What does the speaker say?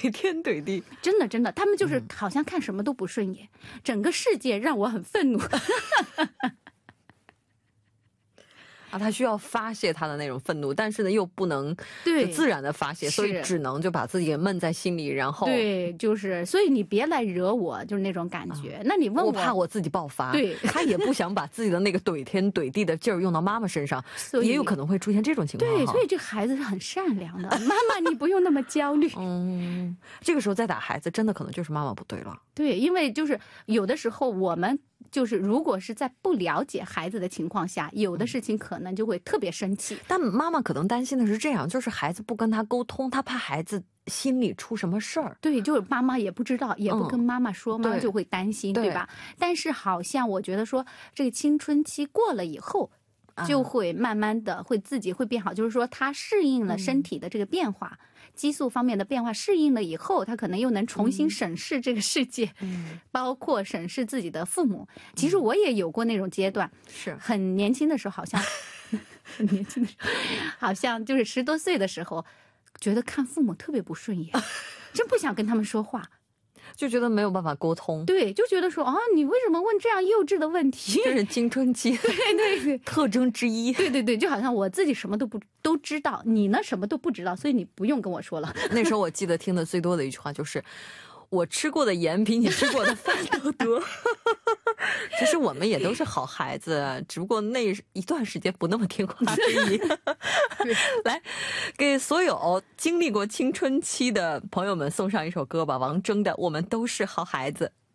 怼天怼地。 真的真的，他们就是好像看什么都不顺眼，整个世界让我很愤怒。 啊，他需要发泄他的那种愤怒，但是呢又不能对自然的发泄，所以是只能就把自己给闷在心里，然后对，就是所以你别来惹我，就是那种感觉。那你问我怕我自己爆发， 对他也不想把自己的那个怼天怼地的劲儿用到妈妈身上， 所以也有可能会出现这种情况。 对， 哈所以这个孩子是很善良的。妈妈，你不用那么焦虑。 这个时候再打孩子，真的可能就是妈妈不对了。 对，因为就是有的时候我们就是如果是在不了解孩子的情况下，有的事情可能就会特别生气。 但妈妈可能担心的是这样，就是孩子不跟他沟通，他怕孩子心里出什么事儿。 对，就是妈妈也不知道，也不跟妈妈说，妈妈对就会担心， 对对吧？但是好像我觉得说，这个青春期过了以后，就会慢慢的会自己会变好，就是说他适应了身体的这个变化，激素方面的变化适应了以后，他可能又能重新审视这个世界，包括审视自己的父母。其实我也有过那种阶段， 是很年轻的时候，好像很年轻的时候，好像就是10多岁的时候，觉得看父母特别不顺眼，真不想跟他们说话。 就觉得没有办法沟通。 对，就觉得说啊，你为什么问这样幼稚的问题？ 这是青春期对特征之一。 对对对，就好像我自己什么都知道，你呢什么都不知道，所以你不用跟我说了。 那时候我记得听的最多的一句话就是，我吃过的盐比你吃过的饭都多。其实我们也都是好孩子，只不过那一段时间不那么听话而已。来，给所有经历过青春期的朋友们送上一首歌吧，王铮的《我们都是好孩子》。